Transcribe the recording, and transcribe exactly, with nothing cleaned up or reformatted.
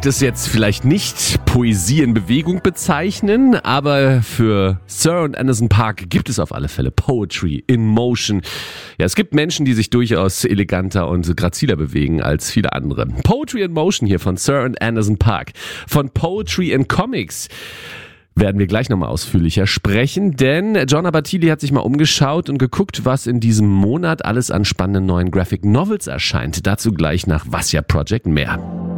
das jetzt vielleicht nicht Poesie in Bewegung bezeichnen, aber für Sir und Anderson .Paak gibt es auf alle Fälle Poetry in Motion. Ja, es gibt Menschen, die sich durchaus eleganter und graziler bewegen als viele andere. Poetry in Motion hier von Sir und Anderson .Paak. Von Poetry in Comics werden wir gleich nochmal ausführlicher sprechen, denn John Abatili hat sich mal umgeschaut und geguckt, was in diesem Monat alles an spannenden neuen Graphic Novels erscheint. Dazu gleich nach Was ja Project mehr.